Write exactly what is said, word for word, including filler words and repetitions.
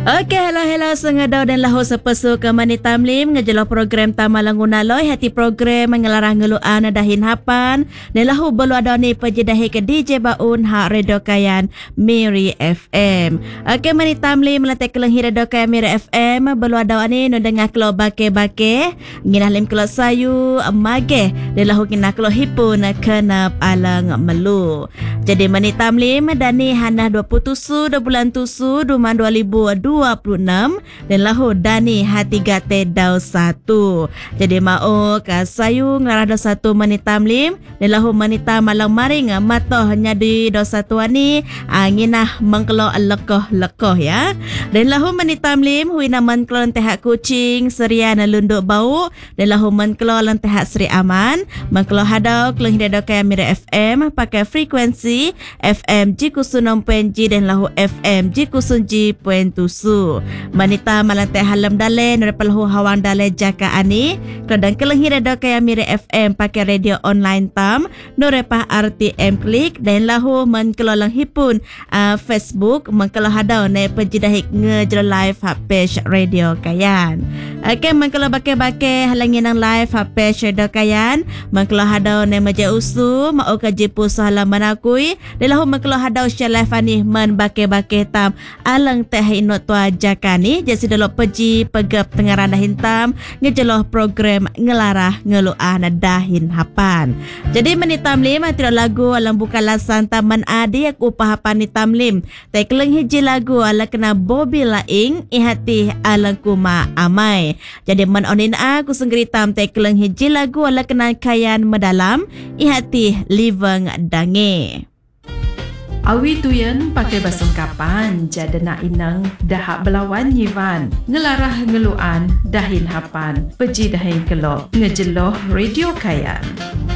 Okey, hello hello sengadau dan lahu sepesu ke Mani Tamlim ngejelah program Tamalanguna Loi hati program mengelarang ngeluan dahin hapan dan lahu belu ada ni pejedahi ke D J Baun hak Radio Kayan Miri F M. Okey, Mani Tamlim melantai kelenghi Radio Kayan Miri F M belu ada ni nu dengar kelo bake-bake nginah lim kelo sayu mage dan lahu kena kelo hipun kenap alang melu. Jadi Mani Tamlim dan ni hanah dua puluh tusu dua bulan tusu duman dua ribu dua puluh enam dan lahu dani hati gate dau satu. Jadi mau ka sayu ngarah dau satu Mani Tamlim dan lahu manita malang maring matoh nyadi dau satu ani anginah mengkelo lekoh-lekoh ya. Dan lahu Mani Tamlim huina mengkelo lentehak kucing serian lunduk bau dan lahu mengkelo lentehak Sri Aman mengkelo hadau keleng hidau kaya Mira F M pakai frekuensi F M G kusun enam G dan lahu F M G kusun G point tusu. Manita malantai halam dale nerpelhu hawang dale jaka ani kedang kelenghi radio kaya Mira F M pakai radio online tam norepah R T M klik dan lahu menkelolang hipun uh, Facebook mengkelo hadau ne penjidahik ngejel live hak page radio kayan. Okey, mengkelo bake-bake halangi nang live hak page radio kayan mengkelo hadau ne meja usu mau kaji pusa halaman akui dan lahu mengkelo hadau share live ani men bake-bake tam alang teh inot tua jakani jadi dalo peji pegap tengaran dahin tam ngejeloh program ngelarah ngeluah dahin hapan. Jadi Mani Tamlim tidak lagu alam bukan lasan taman adi aku upah hapan ni Tamlim tai keleng hiji lagu ala kena Bobby Laing ihati alang kuma amai. Jadi man onin aku senggeri tam tai keleng hiji lagu ala kena kayan medalam ihati liveng dange. Awi tuyen pakai basengkapan jada nak inang dahak belawan yivan ngelarah ngeluan dahin hapan peji dahin kelok ngejeloh Radio Kayan.